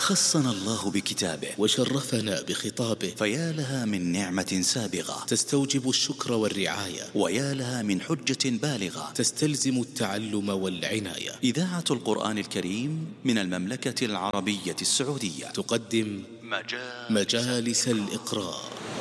خصنا الله بكتابه وشرفنا بخطابه، فيا لها من نعمة سابغة تستوجب الشكر والرعاية، ويا لها من حجة بالغة تستلزم التعلم والعناية. إذاعة القرآن الكريم من المملكة العربية السعودية تقدم مجالس الإقراء.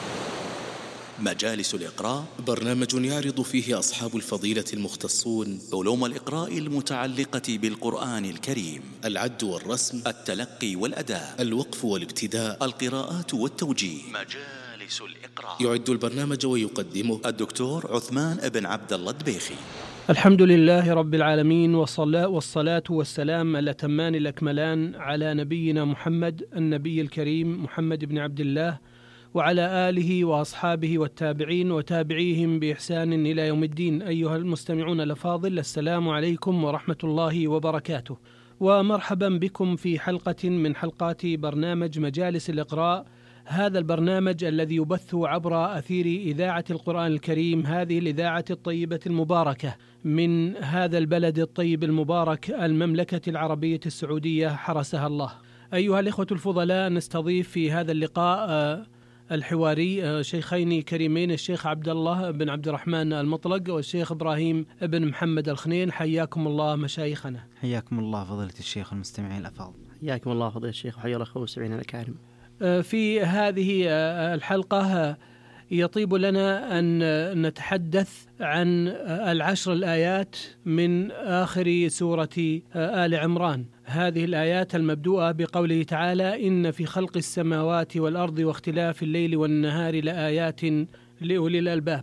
مجالس الإقراء برنامج يعرض فيه أصحاب الفضيلة المختصون علوم الإقراء المتعلقة بالقرآن الكريم: العد والرسم، التلقي والأداء، الوقف والابتداء، القراءات والتوجيه. مجالس الإقراء. يعد البرنامج ويقدمه الدكتور عثمان بن عبد الله الدبيخي. الحمد لله رب العالمين، والصلاة والسلام الأتمان الأكملان على نبينا محمد النبي الكريم محمد بن عبد الله، وعلى آله وأصحابه والتابعين وتابعيهم بإحسان إلى يوم الدين. أيها المستمعون الأفاضل، السلام عليكم ورحمة الله وبركاته، ومرحبا بكم في حلقة من حلقات برنامج مجالس الإقراء. هذا البرنامج الذي يبث عبر أثير إذاعة القرآن الكريم، هذه الإذاعة الطيبة المباركة من هذا البلد الطيب المبارك، المملكة العربية السعودية حرسها الله. أيها الإخوة الفضلاء، نستضيف في هذا اللقاء الحواري شيخين كريمين، الشيخ عبد الله بن عبد الرحمن المطلق والشيخ إبراهيم بن محمد الخنين. حياكم الله مشايخنا. حياكم الله فضيلة الشيخ والمستمعين الأفاضل. حياكم الله فضيلة الشيخ، وحيا الأخوة والمستمعين الأكارم. في هذه الحلقة يطيب لنا أن نتحدث عن 10 الآيات من آخر سورة آل عمران. هذه الآيات المبدوءة بقوله تعالى: إن في خلق السماوات والأرض واختلاف الليل والنهار لآيات لأولي الألباب.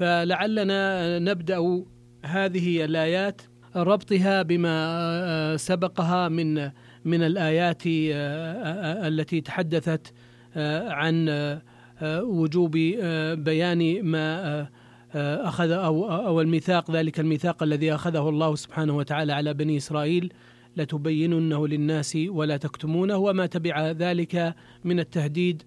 فلعلنا نبدأ هذه الآيات ربطها بما سبقها من الآيات التي تحدثت عن وجوب بيان ما أخذ أو الميثاق، ذلك الميثاق الذي أخذه الله سبحانه وتعالى على بني إسرائيل: لتبيننه للناس ولا تكتمونه، وما تبع ذلك من التهديد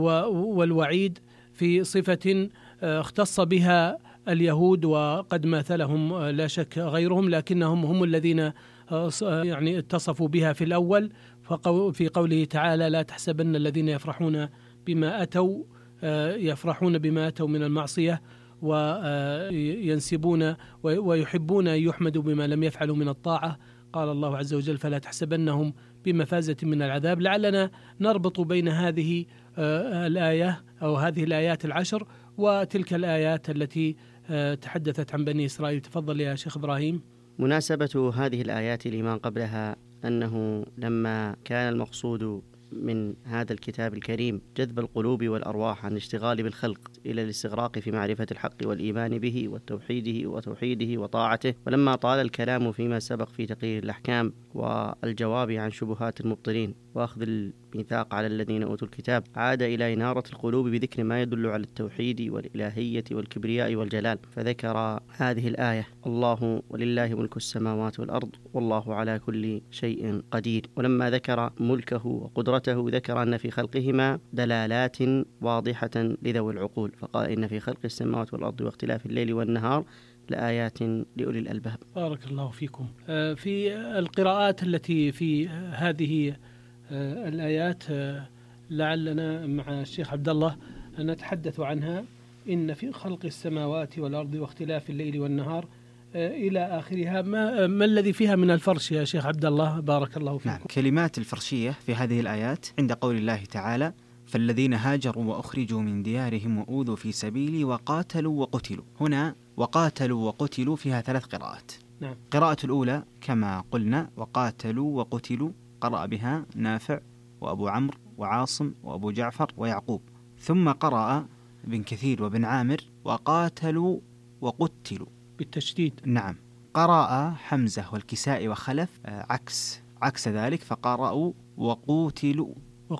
والوعيد في صفة اختص بها اليهود، وقد مثلهم لا شك غيرهم، لكنهم هم الذين يعني اتصفوا بها في الأول. في قوله تعالى: لا تحسبن الذين يفرحون بما أتوا من المعصية وينسبون ويحبون أن يحمدوا بما لم يفعلوا من الطاعة. قال الله عز وجل: فلا تحسبنهم بمفازة من العذاب. لعلنا نربط بين هذه الآية أو هذه الآيات 10 وتلك الآيات التي تحدثت عن بني إسرائيل. تفضل يا شيخ إبراهيم. مناسبة هذه الآيات لما قبلها أنه لما كان المقصود من هذا الكتاب الكريم جذب القلوب والأرواح عن الاشتغال بالخلق إلى الاستغراق في معرفة الحق والإيمان به وتوحيده وطاعته، ولما طال الكلام فيما سبق في تقرير الأحكام والجواب عن شبهات المبطلين وأخذ الميثاق على الذين أوتوا الكتاب، عاد إلى إنارة القلوب بذكر ما يدل على التوحيد والإلهية والكبرياء والجلال، فذكر هذه الآية: الله ولله ملك السماوات والأرض والله على كل شيء قدير. ولما ذكر ملكه وقدرته ذكر أن في خلقهما دلالات واضحة لذوي العقول، فقال: إن في خلق السماوات والأرض واختلاف الليل والنهار لآيات لأولي الألباب. بارك الله فيكم. في القراءات التي في هذه الآيات لعلنا مع الشيخ عبد الله نتحدث عنها: إن في خلق السماوات والأرض واختلاف الليل والنهار إلى آخرها. ما الذي فيها من الفرش يا شيخ عبد الله؟ بارك الله فيكم. نعم، كلمات الفرشية في هذه الآيات عند قول الله تعالى: فالذين هاجروا وأخرجوا من ديارهم وأوذوا في سبيلي وقاتلوا وقتلوا. هنا وقاتلوا وقتلوا فيها 3 قراءات. نعم. القراءة الأولى كما قلنا: وقاتلوا وقتلوا، قرأ بها نافع وأبو عمرو وعاصم وأبو جعفر ويعقوب. ثم قرأ ابن كثير وابن عامر: وقاتلوا وقتلوا بالتشديد. نعم. قرأ حمزة والكسائي وخلف عكس ذلك، فقرأوا وقتلوا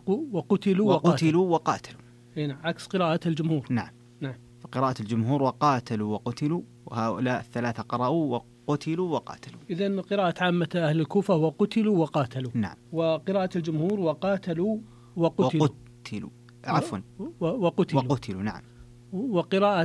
وقاتلوا. هنا عكس قراءة الجمهور. نعم. فقراءة الجمهور وقاتلوا وقتلوا، وهؤلاء 3 قرأوا وقتلوا وقاتلوا. إذن قراءة عامة أهل الكوفة وقتلوا وقاتلوا. نعم. وقراءة الجمهور وقاتلوا وقتلوا. وقتلوا. نعم. وقراءة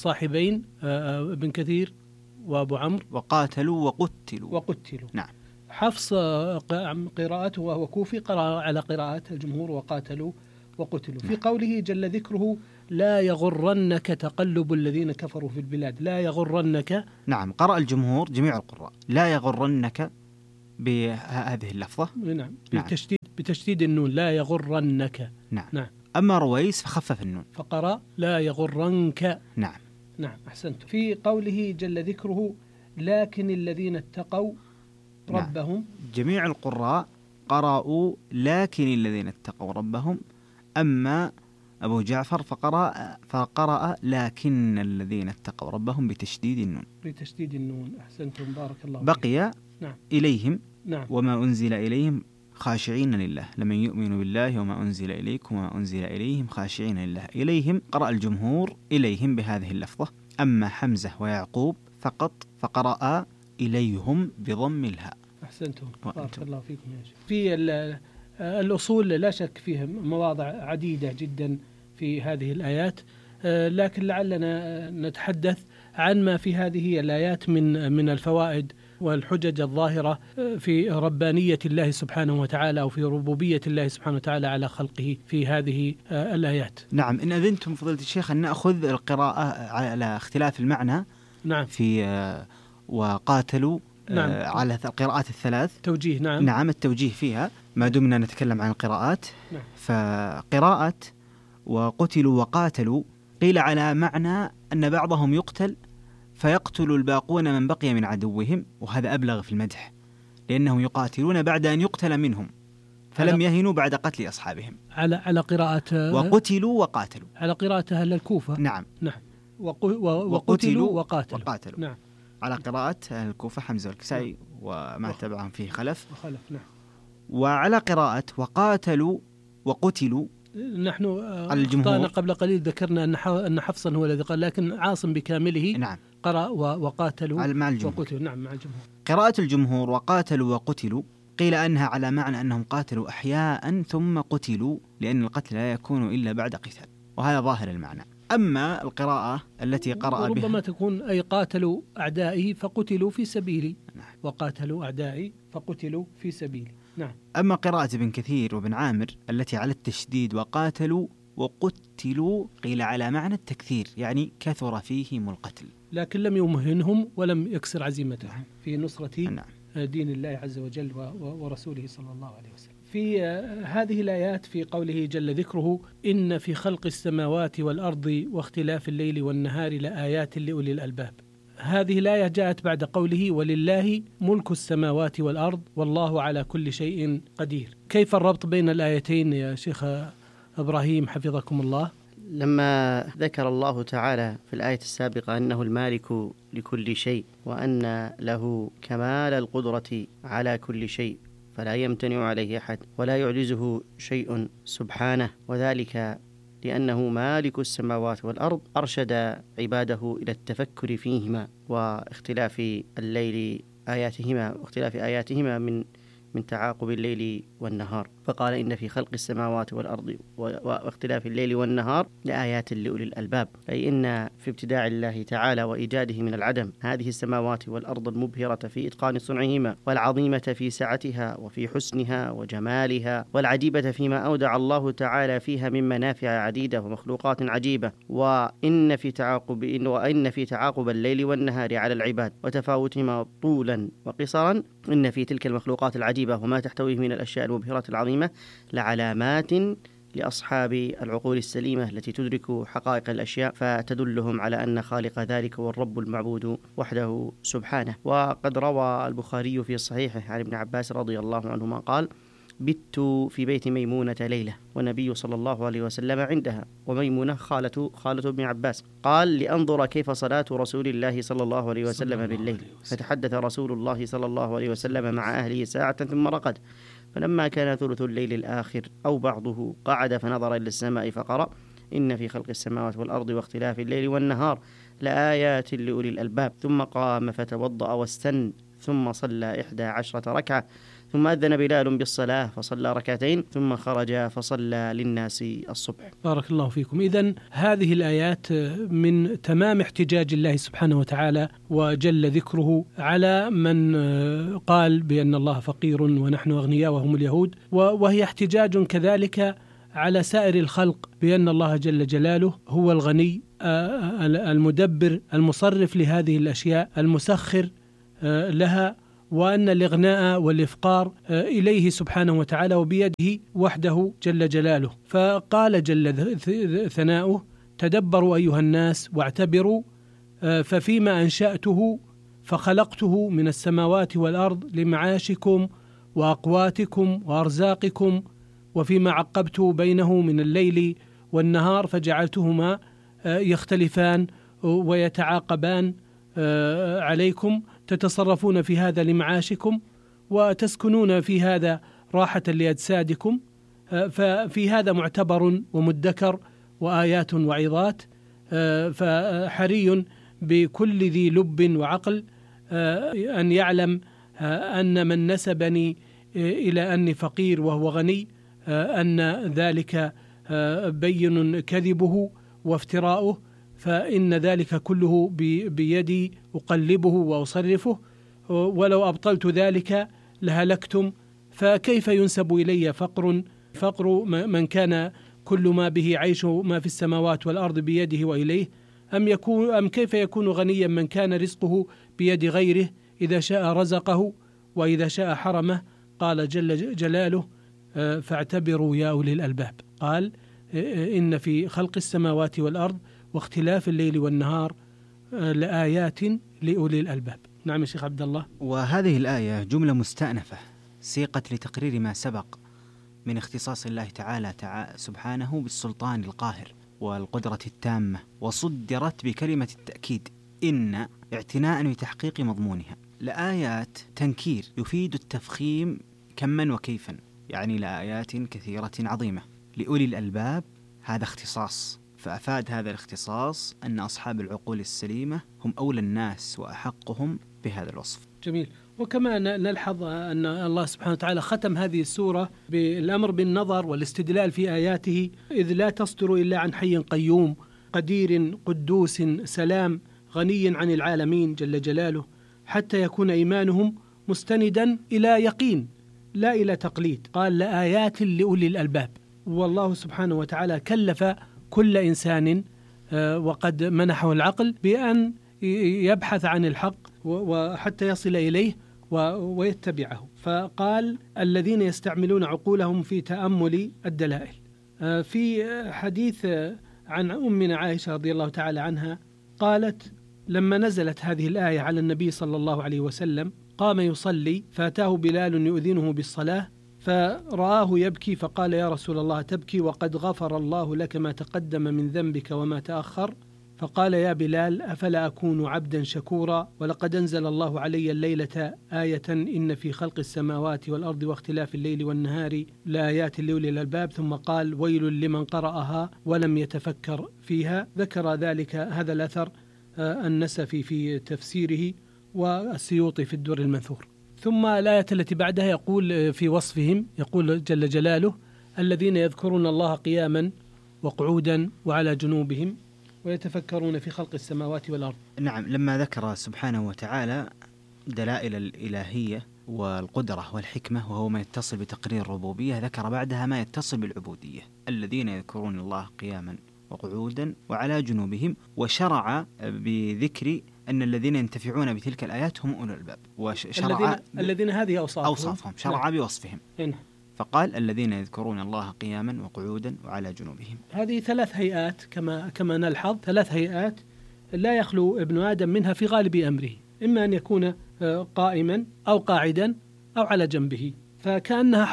الصاحبين ابن كثير وأبو عمرو: وقاتلوا وقتلوا. وقتلوا. نعم. حفص قراءته وهو كوفي قرأ على قراءة الجمهور وقاتلوا وقتلوا. في قوله جل ذكره لا يغرنك تقلب الذين كفروا في البلاد، لا يغرنك. نعم، قرأ الجمهور جميع القراء لا يغرنك بهذه اللفظة. نعم، بتشديد النون، لا يغرنك. نعم. أما رويس فخفف النون فقرأ لا يغرنك. نعم، أحسنت. في قوله جل ذكره لكن الذين اتقوا ربهم. نعم. جميع القراء قرأوا لكن الذين اتقوا ربهم، أما أبو جعفر فقرأ لكن الذين اتقوا ربهم بتشديد النون. أحسنتم، بارك الله. بقي نعم. إليهم. نعم. وما أنزل إليهم خاشعين لله لمن يؤمن بالله وما أنزل إليكم وما أنزل إليهم خاشعين لله. إليهم قرأ الجمهور إليهم بهذه اللفظة، أما حمزة ويعقوب فقط فقرأ إليهم بضم الهاء. أحسنتم، بارك الله فيكم يا شيخ. في الأصول لا شك فيها مواضع عديدة جدا في هذه الآيات، لكن لعلنا نتحدث عن ما في هذه الآيات من الفوائد والحجج الظاهرة في ربانية الله سبحانه وتعالى أو في ربوبية الله سبحانه وتعالى على خلقه في هذه الآيات. نعم، إن أذنتم فضيلة الشيخ أن نأخذ القراءة على اختلاف المعنى. نعم. في وقاتلوا. نعم. على القراءات الثلاث توجيه. نعم، التوجيه فيها ما دمنا نتكلم عن القراءات. نعم. فقراءة وقتلوا وقاتلوا قيل على معنى أن بعضهم يقتل فيقتل الباقون من بقي من عدوهم، وهذا أبلغ في المدح لأنهم يقاتلون بعد أن يقتل منهم فلم يهنوا بعد قتل أصحابهم. على قراءة وقتلوا وقاتلوا، على قراءة أهل الكوفة. نعم. وقتلوا وقاتلوا. نعم. على قراءة أهل الكوفة حمزة والكسائي وما تبعهم فيه خلف. نعم. وعلى قراءة وقاتلوا وقتلوا نحن الجمهور قبل قليل ذكرنا أن حفصا هو الذي قال، لكن عاصم بكامله نعم قرأ وقاتلوا مع الجمهور. وقتلوا. نعم، مع الجمهور. قراءة الجمهور وقاتلوا وقتلوا قيل أنها على معنى أنهم قاتلوا أحياء ثم قتلوا، لأن القتل لا يكون إلا بعد قتال، وهذا ظاهر المعنى. أما القراءة التي قرأ بها ربما تكون أي قاتلوا أعدائي فقتلوا في سبيلي. نعم. وقاتلوا أعدائي فقتلوا في سبيلي. نعم. أما قراءة ابن كثير وابن عامر التي على التشديد وقاتلوا وقتلوا قيل على معنى التكثير، يعني كثر فيهم القتل، لكن لم يمهنهم ولم يكسر عزيمتهم في نصرة نعم. دين الله عز وجل ورسوله صلى الله عليه وسلم. في هذه الآيات في قوله جل ذكره إن في خلق السماوات والأرض واختلاف الليل والنهار لآيات لأولي الألباب. هذه الآية جاءت بعد قوله ولله ملك السماوات والأرض والله على كل شيء قدير. كيف الربط بين الآيتين يا شيخ إبراهيم حفظكم الله؟ لما ذكر الله تعالى في الآية السابقة أنه المالك لكل شيء وأن له كمال القدرة على كل شيء فلا يمتنع عليه أحد ولا يعجزه شيء سبحانه، وذلك لأنه مالك السماوات والأرض، أرشد عباده إلى التفكر فيهما واختلاف الليل آياتهما واختلاف آياتهما من تعاقب الليل والنهار، فقال إن في خلق السماوات والأرض واختلاف الليل والنهار لآيات لأولي الألباب، أي إن في ابتداع الله تعالى وإيجاده من العدم هذه السماوات والأرض المبهرة في إتقان صنعهما والعظيمة في سعتها وفي حسنها وجمالها والعجيبة فيما أودع الله تعالى فيها من منافع عديدة ومخلوقات عجيبة، وإن في تعاقب الليل والنهار على العباد وتفاوتهما طولا وقصرا إن في تلك المخلوقات العجيبة وما تحتويه من الأشياء المبهرة العظيمة لعلامات لأصحاب العقول السليمة التي تدرك حقائق الأشياء فتدلهم على أن خالق ذلك هو الرب المعبود وحده سبحانه. وقد روى البخاري في صحيحه عن ابن عباس رضي الله عنهما قال بت في بيت ميمونة ليلة والنبي صلى الله عليه وسلم عندها، وميمونة خالة ابن عباس، قال لأنظر كيف صلاة رسول الله صلى الله عليه وسلم بالليل، فتحدث رسول الله صلى الله عليه وسلم مع أهله ساعة ثم رقد، فلما كان ثلث الليل الآخر أو بعضه قعد فنظر إلى السماء فقرأ إن في خلق السماوات والأرض واختلاف الليل والنهار لآيات لأولي الألباب، ثم قام فتوضأ واستن ثم صلى 11 ركعة ثم أذن بلال بالصلاة فصلى ركعتين ثم خرج فصلى للناس الصبح. بارك الله فيكم. إذن هذه الآيات من تمام احتجاج الله سبحانه وتعالى وجل ذكره على من قال بأن الله فقير ونحن أغنياء وهم اليهود، وهي احتجاج كذلك على سائر الخلق بأن الله جل جلاله هو الغني المدبر المصرف لهذه الأشياء المسخر لها، وأن الإغناء والإفقار إليه سبحانه وتعالى وبيده وحده جل جلاله. فقال جل ثناؤه: تدبروا أيها الناس واعتبروا، ففيما أنشأته فخلقته من السماوات والأرض لمعاشكم وأقواتكم وأرزاقكم، وفيما عقبت بينه من الليل والنهار فجعلتهما يختلفان ويتعاقبان عليكم، تتصرفون في هذا لمعاشكم وتسكنون في هذا راحة لأجسادكم، ففي هذا معتبر ومدكر وآيات وعظات. فحري بكل ذي لب وعقل أن يعلم أن من نسبني إلى أني فقير وهو غني أن ذلك بين كذبه وافتراؤه، فإن ذلك كله بيدي أقلبه وأصرفه، ولو أبطلت ذلك لهلكتم. فكيف ينسب إلي فقر من كان كل ما به عيش ما في السماوات والأرض بيده وإليه؟ أم كيف يكون غنيا من كان رزقه بيد غيره، إذا شاء رزقه وإذا شاء حرمه؟ قال جل جلاله: فاعتبروا يا أولي الألباب. قال: إن في خلق السماوات والأرض واختلاف الليل والنهار لآيات لأولي الألباب. نعم يا شيخ عبد الله. وهذه الآية جملة مستأنفة سيقت لتقرير ما سبق من اختصاص الله تعالى سبحانه بالسلطان القاهر والقدرة التامة، وصدرت بكلمة التأكيد إن اعتناء بتحقيق مضمونها. لآيات تنكير يفيد التفخيم كما وكيفا، يعني لآيات كثيرة عظيمة. لأولي الألباب هذا اختصاص، فأفاد هذا الاختصاص أن أصحاب العقول السليمة هم أولى الناس وأحقهم بهذا الوصف. جميل. وكما نلحظ أن الله سبحانه وتعالى ختم هذه السورة بالأمر بالنظر والاستدلال في آياته، إذ لا تصدر إلا عن حي قيوم قدير قدوس سلام غني عن العالمين جل جلاله، حتى يكون إيمانهم مستندا إلى يقين لا إلى تقليد. قال: لآيات لأولي الألباب. والله سبحانه وتعالى كلف كل إنسان وقد منحه العقل بأن يبحث عن الحق وحتى يصل إليه ويتبعه. فقال: الذين يستعملون عقولهم في تأمل الدلائل. في حديث عن أمنا عائشة رضي الله تعالى عنها قالت: لما نزلت هذه الآية على النبي صلى الله عليه وسلم قام يصلي فأتاه بلال يؤذنه بالصلاة فرآه يبكي فقال: يا رسول الله تبكي وقد غفر الله لك ما تقدم من ذنبك وما تأخر. فقال: يا بلال أفلا أكون عبدا شكورا؟ ولقد أنزل الله علي الليلة آية إن في خلق السماوات والأرض واختلاف الليل والنهار لآيات لأولي الألباب. ثم قال: ويل لمن قرأها ولم يتفكر فيها. ذكر ذلك هذا الأثر النسفي في تفسيره والسيوطي في الدر المنثور. ثم الآية التي بعدها يقول في وصفهم، يقول جل جلاله: الذين يذكرون الله قياما وقعودا وعلى جنوبهم ويتفكرون في خلق السماوات والأرض. نعم، لما ذكر سبحانه وتعالى دلائل الإلهية والقدرة والحكمة وهو ما يتصل بتقرير الربوبية، ذكر بعدها ما يتصل بالعبودية: الذين يذكرون الله قياما وقعودا وعلى جنوبهم، وشرع بذكر أن الذين ينتفعون بتلك الآيات هم أولو الألباب، وشرع الذين هذه أوصافهم شرع بوصفهم. فقال: الذين يذكرون الله قياما وقعودا وعلى جنوبهم. هذه 3 هيئات كما نلحظ، 3 هيئات لا يخلو ابن آدم منها في غالب أمره، إما أن يكون قائما أو قاعدا أو على جنبه، فكأنها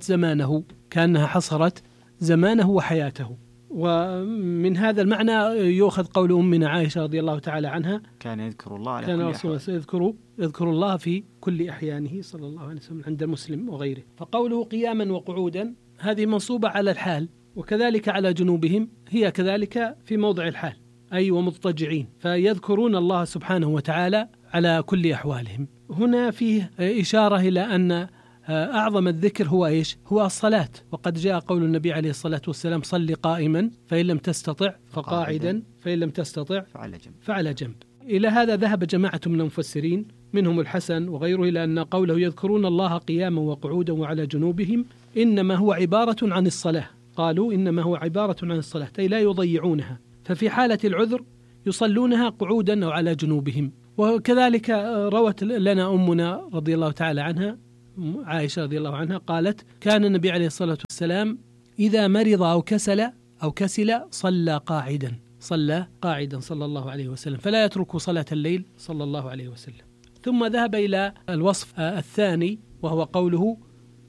حصرت زمانه وحياته. ومن هذا المعنى يؤخذ قول أمنا عائشة رضي الله تعالى عنها: كان يذكر الله على كان كل رسول الله يذكر الله في كل أحيانه صلى الله عليه وسلم عند مسلم وغيره. فقوله قياما وقعودا هذه منصوبة على الحال، وكذلك على جنوبهم هي كذلك في موضع الحال، أي ومضطجعين، فيذكرون الله سبحانه وتعالى على كل أحوالهم. هنا فيه إشارة إلى أن أعظم الذكر هو إيش؟ هو الصلاة. وقد جاء قول النبي عليه الصلاة والسلام: صل قائما فإن لم تستطع فقاعدا فإن لم تستطع فعلى جنب. إلى هذا ذهب جماعة من المفسرين منهم الحسن وغيره إلى أن قوله يذكرون الله قياما وقعودا وعلى جنوبهم إنما هو عبارة عن الصلاة. قالوا إنما هو عبارة عن الصلاة، أي لا يضيعونها، ففي حالة العذر يصلونها قعودا أو على جنوبهم. وكذلك روت لنا أمنا رضي الله تعالى عنها، عائشة رضي الله عنها، قالت: كان النبي عليه الصلاة والسلام إذا مرض أو كسل صلى قاعدا صلى الله عليه وسلم، فلا يترك صلاة الليل صلى الله عليه وسلم. ثم ذهب إلى الوصف الثاني وهو قوله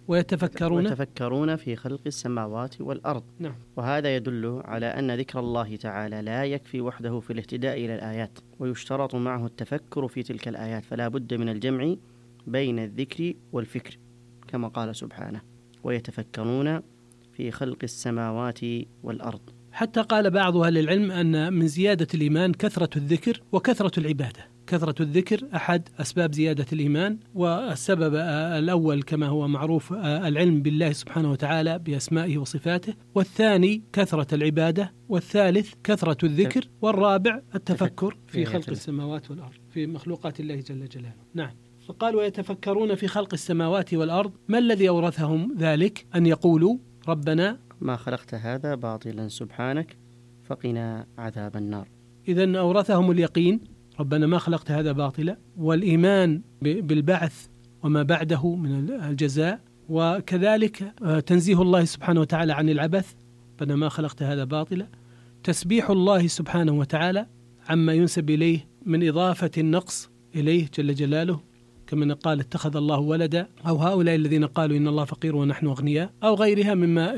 ويتفكرون في خلق السماوات والأرض. نعم. وهذا يدل على أن ذكر الله تعالى لا يكفي وحده في الاهتداء إلى الآيات، ويشترط معه التفكر في تلك الآيات، فلا بد من الجمع بين الذكر والفكر، كما قال سبحانه: ويتفكرون في خلق السماوات والأرض. حتى قال بعض أهل العلم أن من زيادة الإيمان كثرة الذكر وكثرة العبادة. كثرة الذكر أحد أسباب زيادة الإيمان، والسبب الأول كما هو معروف العلم بالله سبحانه وتعالى بأسمائه وصفاته، والثاني كثرة العبادة، والثالث كثرة الذكر، والرابع التفكر في خلق السماوات والأرض، في مخلوقات الله جل جلاله. نعم. فقال ويتفكرون في خلق السماوات والأرض. ما الذي أورثهم ذلك؟ أن يقولوا: ربنا ما خلقت هذا باطلا سبحانك فقنا عذاب النار. إذن أورثهم اليقين: ربنا ما خلقت هذا باطلا، والإيمان بالبعث وما بعده من الجزاء، وكذلك تنزيه الله سبحانه وتعالى عن العبث: ربنا ما خلقت هذا باطلا، تسبيح الله سبحانه وتعالى عما ينسب إليه من إضافة النقص إليه جل جلاله، كما قال اتخذ الله ولدا، أو هؤلاء الذين قالوا إن الله فقير ونحن أغنياء، أو غيرها مما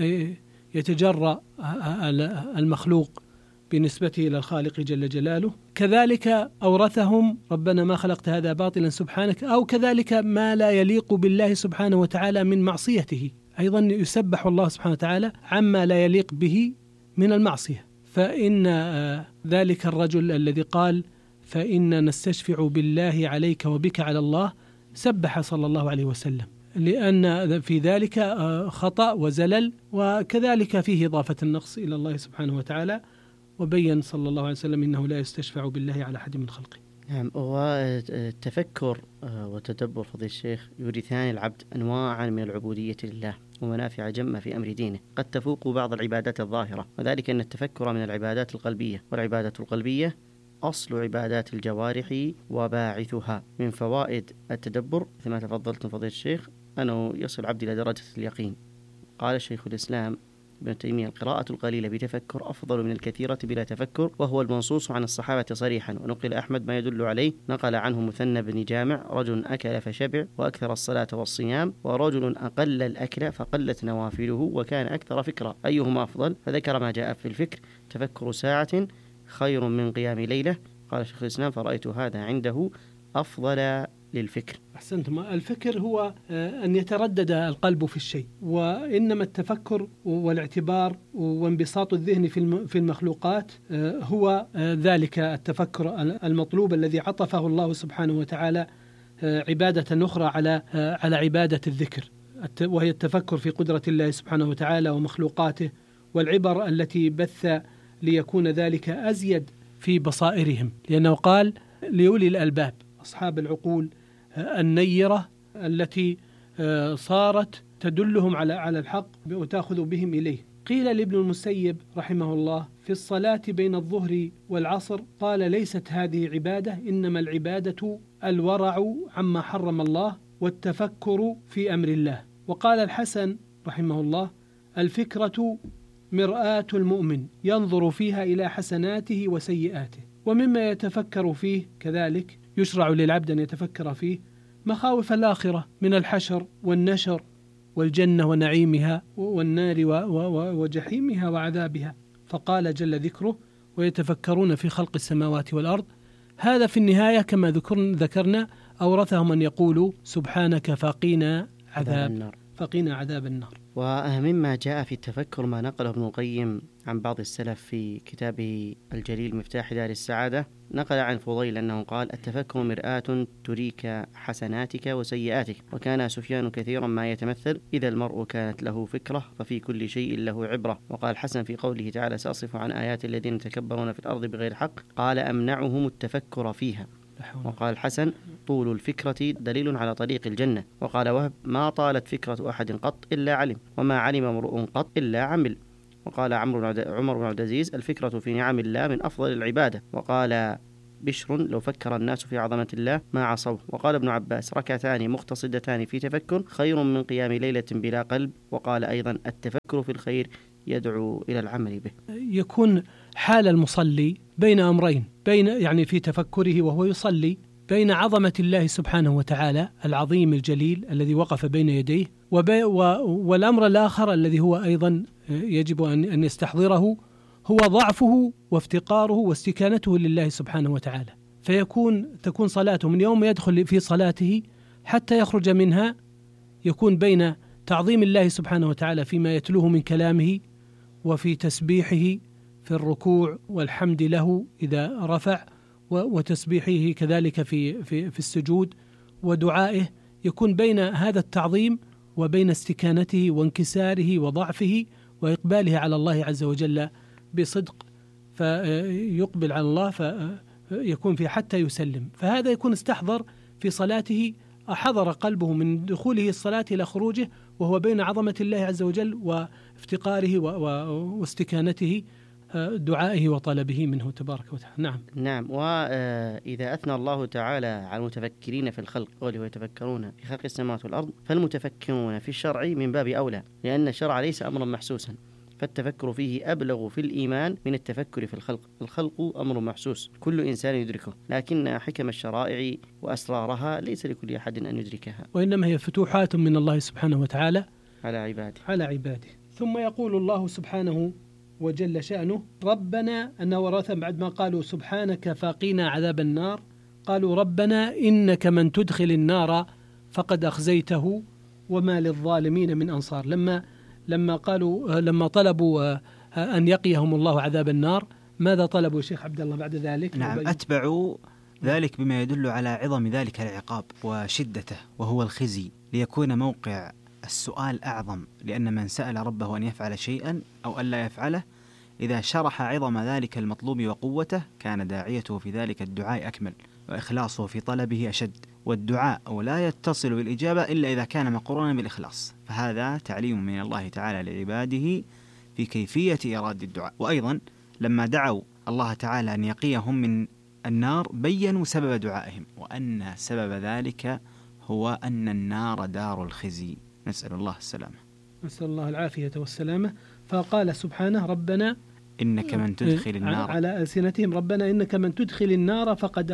يتجرأ المخلوق بنسبته إلى الخالق جل جلاله. كذلك أورثهم ربنا ما خلقت هذا باطلا سبحانك، أو كذلك ما لا يليق بالله سبحانه وتعالى من معصيته، أيضا يسبح الله سبحانه وتعالى عما لا يليق به من المعصية. فإن ذلك الرجل الذي قال: فإن نستشفع بالله عليك وبك على الله، سبح صلى الله عليه وسلم، لأن في ذلك خطأ وزلل، وكذلك فيه إضافة النقص إلى الله سبحانه وتعالى. وبين صلى الله عليه وسلم إنه لا يستشفع بالله على أحد من خلقه. نعم. والتفكر وتدبر فضيلة الشيخ يورثان العبد أنواعا من العبودية لله ومنافع جمة في أمر دينه، قد تفوق بعض العبادات الظاهرة، وذلك أن التفكر من العبادات القلبية، والعبادة القلبية أصل عبادات الجوارح وباعثها. من فوائد التدبر كما تفضلتم فضيلة الشيخ أنه يصل العبد إلى درجة اليقين. قال شيخ الإسلام ابن تيمية: القراءة القليلة بتفكر أفضل من الكثيرة بلا تفكر، وهو المنصوص عن الصحابة صريحا. ونقل أحمد ما يدل عليه، نقل عنه مثنى بن جامع: رجل أكل فشبع وأكثر الصلاة والصيام، ورجل أقل الأكل فقلت نوافله وكان أكثر فكرة، أيهما أفضل؟ فذكر ما جاء في الفكر: تفكر ساعة خير من قيام ليلة. قال شيخ الإسلام: فرأيت هذا عنده أفضل للفكر. أحسنتم. الفكر هو أن يتردد القلب في الشيء، وإنما التفكر والاعتبار وانبساط الذهن في المخلوقات هو ذلك التفكر المطلوب الذي عطفه الله سبحانه وتعالى عبادة أخرى على عبادة الذكر، وهي التفكر في قدرة الله سبحانه وتعالى ومخلوقاته، والعبر التي بث ليكون ذلك أزيد في بصائرهم، لأنه قال: لأولي الألباب، أصحاب العقول النيرة التي صارت تدلهم على الحق وتأخذ بهم إليه. قيل لابن المسيب رحمه الله في الصلاة بين الظهر والعصر، قال: ليست هذه عبادة، إنما العبادة الورع عما حرم الله والتفكر في أمر الله. وقال الحسن رحمه الله: الفكرة مرآة المؤمن ينظر فيها إلى حسناته وسيئاته. ومما يتفكر فيه كذلك يشرع للعبد أن يتفكر فيه مخاوف الآخرة من الحشر والنشر والجنة ونعيمها والنار وجحيمها وعذابها. فقال جل ذكره: ويتفكرون في خلق السماوات والأرض. هذا في النهاية كما ذكرنا أورثهم أن يقولوا: سبحانك فقنا عذاب فقنا عذاب النار. ومما جاء في التفكر ما نقله ابن القيم عن بعض السلف في كتابه الجليل مفتاح دار السعادة. نقل عن فضيل أنه قال: التفكر مرآة تريك حسناتك وسيئاتك. وكان سفيان كثيرا ما يتمثل: إذا المرء كانت له فكرة ففي كل شيء له عبرة. وقال حسن في قوله تعالى: سأصرف عن آيات الذين يتكبرون في الأرض بغير حق، قال: أمنعهم التفكر فيها. وقال حسن: طول الفكرة دليل على طريق الجنة. وقال وهب: ما طالت فكرة أحد قط إلا علم، وما علم امرؤ قط إلا عمل. وقال عمر بن عبد العزيز: الفكرة في نعم الله من أفضل العبادة. وقال بشر: لو فكر الناس في عظمة الله ما عصوه. وقال ابن عباس: ركعتان مقتصدتان في تفكر خير من قيام ليلة بلا قلب. وقال أيضا: التفكر في الخير يدعو إلى العمل به. يكون حال المصلي بين أمرين، بين يعني في تفكره وهو يصلي بين عظمة الله سبحانه وتعالى العظيم الجليل الذي وقف بين يديه، والأمر الآخر الذي هو أيضا يجب أن يستحضره هو ضعفه وافتقاره واستكانته لله سبحانه وتعالى. تكون صلاته من يوم يدخل في صلاته حتى يخرج منها يكون بين تعظيم الله سبحانه وتعالى فيما يتلوه من كلامه، وفي تسبيحه في الركوع والحمد له إذا رفع، وتسبيحه كذلك في السجود، ودعائه. يكون بين هذا التعظيم وبين استكانته وانكساره وضعفه وإقباله على الله عز وجل بصدق، فيقبل على الله فيكون في حتى يسلم. فهذا يكون استحضر في صلاته، حضر قلبه من دخوله الصلاة إلى خروجه وهو بين عظمة الله عز وجل وافتقاره واستكانته، دعائه وطلبه منه تبارك وتعالى. نعم. وإذا أثنى الله تعالى على المتفكرين في الخلق قوله: ويتفكرون في خلق السماوات والأرض، فالمتفكرون في الشرع من باب أولى، لأن الشرع ليس أمرا محسوسا، فالتفكر فيه أبلغ في الإيمان من التفكر في الخلق. الخلق أمر محسوس كل إنسان يدركه، لكن حكم الشرائع وأسرارها ليس لكل أحد أن يدركها، وإنما هي فتوحات من الله سبحانه وتعالى على عباده. ثم يقول الله سبحانه وجل شأنه: ربنا أنه ورثا، بعد ما قالوا سبحانك فقنا عذاب النار، قالوا ربنا إنك من تدخل النار فقد أخزيته وما للظالمين من أنصار. لما طلبوا أن يقيهم الله عذاب النار، ماذا طلبوا شيخ عبد الله بعد ذلك؟ نعم، أتبعوا ذلك بما يدل على عظم ذلك العقاب وشدته، وهو الخزي، ليكون موقع السؤال أعظم، لأن من سأل ربه أن يفعل شيئا أو ألا يفعله إذا شرح عظم ذلك المطلوب وقوته كان داعيته في ذلك الدعاء أكمل، وإخلاصه في طلبه أشد. والدعاء لا يتصل بالإجابة إلا إذا كان مقرونا بالإخلاص، فهذا تعليم من الله تعالى لعباده في كيفية إرادة الدعاء. وأيضا لما دعوا الله تعالى أن يقيهم من النار بيّنوا سبب دعائهم، وأن سبب ذلك هو أن النار دار الخزي، نسأل الله السلامة. نسأل الله العافية والسلامة. فقال سبحانه: ربنا إنك من تدخل النار، على ألسنتهم: ربنا إنك من تدخل النار فقد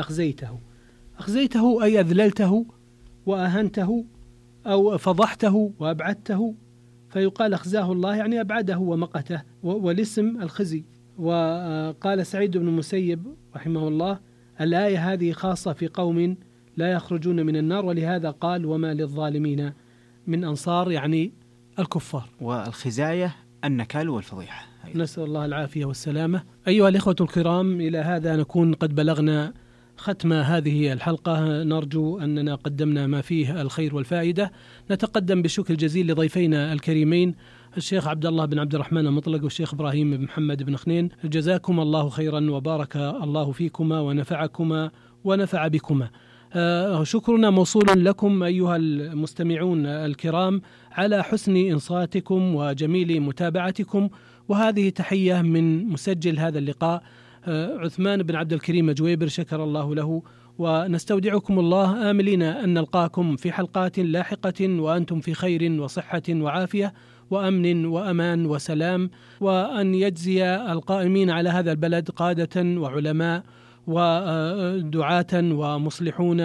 أخزيته أي أذللته وأهنته أو فضحته وأبعدته، فيقال أخزاه الله يعني أبعده ومقته، والاسم الخزي. وقال سعيد بن المسيب رحمه الله: الآية هذه خاصة في قوم لا يخرجون من النار، ولهذا قال: وما للظالمين من أنصار، يعني الكفار. والخزاية النكال والفضيحة. نسأل الله العافية والسلامة. أيها الإخوة الكرام، إلى هذا نكون قد بلغنا ختم هذه الحلقة، نرجو أننا قدمنا ما فيه الخير والفائدة. نتقدم بشكر جزيل لضيفينا الكريمين الشيخ عبد الله بن عبد الرحمن المطلق والشيخ إبراهيم بن محمد بن خنين، جزاكم الله خيرا وبارك الله فيكما ونفعكما ونفع بكما. شكرنا موصول لكم أيها المستمعون الكرام على حسن إنصاتكم وجميل متابعتكم، وهذه تحية من مسجل هذا اللقاء عثمان بن عبد الكريم جويبر، شكر الله له. ونستودعكم الله آملين أن نلقاكم في حلقات لاحقة وأنتم في خير وصحة وعافية وأمن وأمان وسلام، وأن يجزي القائمين على هذا البلد قادة وعلماء ودعاة ومصلحون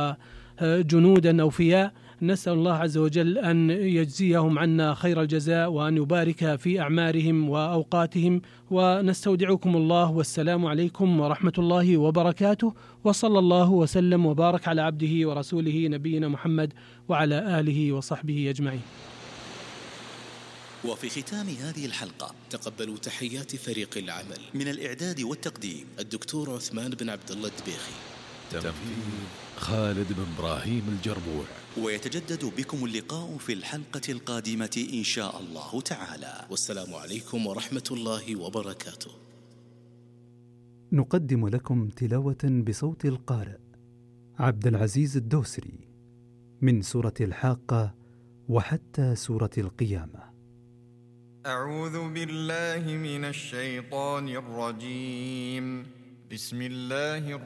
وجنودا أوفياء. نسأل الله عز وجل أن يجزيهم عنا خير الجزاء وأن يبارك في أعمارهم وأوقاتهم، ونستودعكم الله، والسلام عليكم ورحمة الله وبركاته، وصلى الله وسلم وبارك على عبده ورسوله نبينا محمد وعلى آله وصحبه أجمعين. وفي ختام هذه الحلقة تقبلوا تحيات فريق العمل من الإعداد والتقديم الدكتور عثمان بن عبد الله الدبيخي، تنفيذ خالد بن إبراهيم الجربوع. ويتجدد بكم اللقاء في الحلقة القادمة إن شاء الله تعالى. والسلام عليكم ورحمة الله وبركاته. نقدم لكم تلاوة بصوت القارئ عبد العزيز الدوسري من سورة الحاقة وحتى سورة القيامة. أعوذ بالله من الشيطان الرجيم. بسم الله